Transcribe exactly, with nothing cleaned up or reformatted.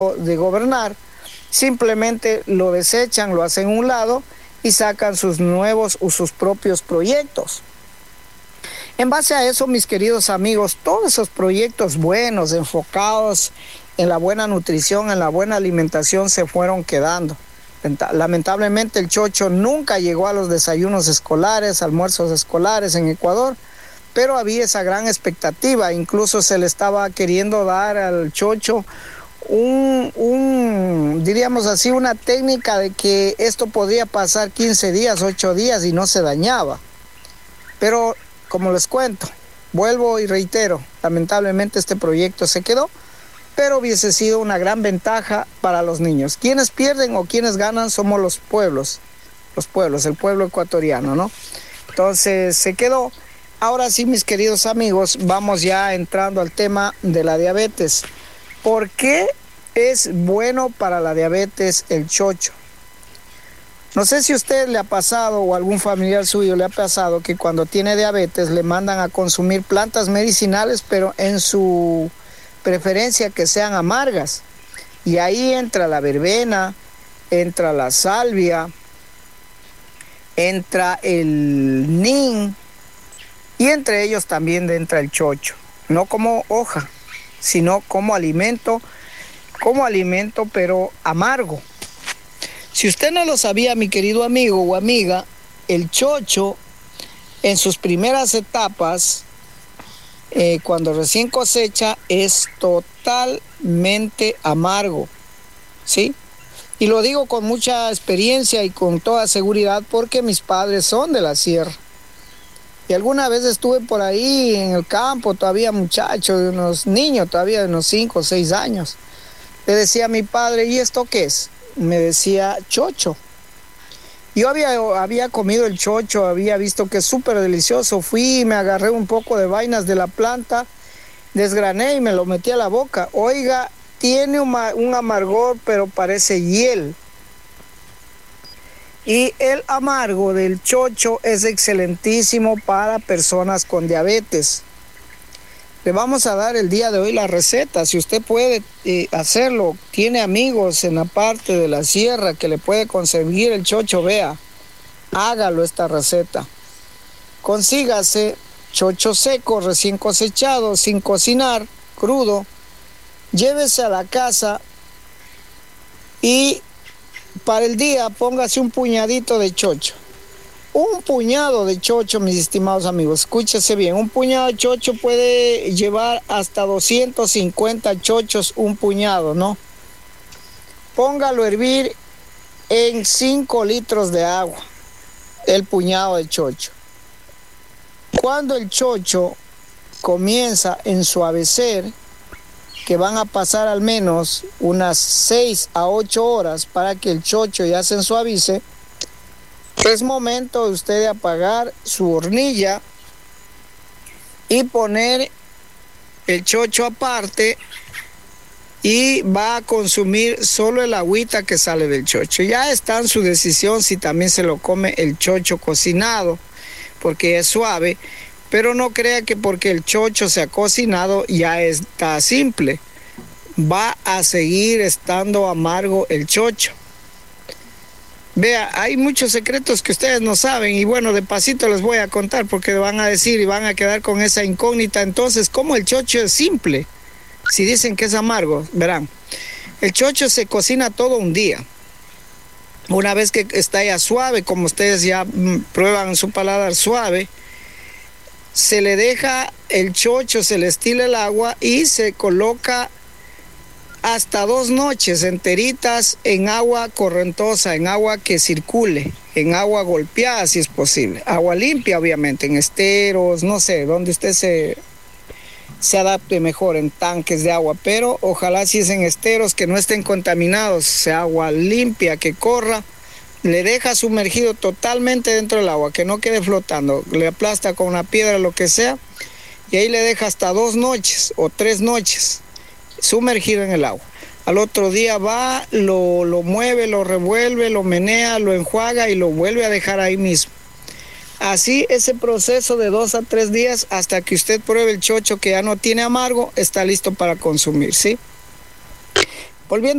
de gobernar, simplemente lo desechan, lo hacen a un lado y sacan sus nuevos o sus propios proyectos. En base a eso, mis queridos amigos, todos esos proyectos buenos, enfocados en la buena nutrición, en la buena alimentación, se fueron quedando. Lamentablemente el chocho nunca llegó a los desayunos escolares, almuerzos escolares en Ecuador, pero había esa gran expectativa. Incluso se le estaba queriendo dar al chocho un, un, diríamos así, una técnica de que esto podía pasar quince días, ocho días y no se dañaba. Pero, como les cuento, vuelvo y reitero, lamentablemente este proyecto se quedó, pero hubiese sido una gran ventaja para los niños. Quienes pierden o quienes ganan somos los pueblos, los pueblos, el pueblo ecuatoriano, ¿no? Entonces se quedó. Ahora sí, mis queridos amigos, vamos ya entrando al tema de la diabetes. ¿Por qué es bueno para la diabetes el chocho? No sé si a usted le ha pasado o algún familiar suyo le ha pasado que cuando tiene diabetes le mandan a consumir plantas medicinales, pero en su preferencia que sean amargas. Y ahí entra la verbena, entra la salvia, entra el nin y entre ellos también entra el chocho. No como hoja, sino como alimento, como alimento pero amargo. Si usted no lo sabía, mi querido amigo o amiga, el chocho en sus primeras etapas, eh, cuando recién cosecha, es totalmente amargo, ¿sí? Y lo digo con mucha experiencia y con toda seguridad porque mis padres son de la sierra. Y alguna vez estuve por ahí en el campo, todavía muchacho, de unos niños, todavía de unos cinco o seis años. Le decía a mi padre, ¿y esto qué es? Me decía chocho. Yo había, había comido el chocho, había visto que es súper delicioso. Fui y me agarré un poco de vainas de la planta, desgrané y me lo metí a la boca. Oiga, tiene un, un amargor, pero parece hiel. Y el amargo del chocho es excelentísimo para personas con diabetes. Le vamos a dar el día de hoy la receta. Si usted puede eh, hacerlo, tiene amigos en la parte de la sierra que le puede conseguir el chocho, vea, hágalo esta receta. Consígase chocho seco, recién cosechado, sin cocinar, crudo. Llévese a la casa y para el día póngase un puñadito de chocho. Un puñado de chocho, mis estimados amigos, escúchese bien, un puñado de chocho puede llevar hasta doscientos cincuenta chochos, un puñado, ¿no? Póngalo a hervir en cinco litros de agua, el puñado de chocho. Cuando el chocho comienza a ensuavecer, que van a pasar al menos unas seis a ocho horas para que el chocho ya se ensuavice, es momento de usted de apagar su hornilla y poner el chocho aparte y va a consumir solo el agüita que sale del chocho. Ya está en su decisión si también se lo come el chocho cocinado, porque es suave, pero no crea que porque el chocho se ha cocinado ya está simple. Va a seguir estando amargo el chocho. Vea, hay muchos secretos que ustedes no saben y bueno, de pasito les voy a contar porque van a decir y van a quedar con esa incógnita. Entonces, ¿cómo el chocho es simple? Si dicen que es amargo, verán, el chocho se cocina todo un día. Una vez que está ya suave, como ustedes ya mm, prueban su paladar suave, se le deja el chocho, se le estila el agua y se coloca hasta dos noches enteritas en agua correntosa, en agua que circule, en agua golpeada si es posible, agua limpia obviamente, en esteros, no sé, donde usted se, se adapte mejor, en tanques de agua, pero ojalá si es en esteros que no estén contaminados, sea agua limpia que corra, le deja sumergido totalmente dentro del agua, que no quede flotando, le aplasta con una piedra lo que sea y ahí le deja hasta dos noches o tres noches sumergido en el agua. Al otro día va, lo, lo mueve, lo revuelve, lo menea, lo enjuaga y lo vuelve a dejar ahí mismo. Así ese proceso de dos a tres días hasta que usted pruebe el chocho que ya no tiene amargo, está listo para consumir, ¿sí? Volviendo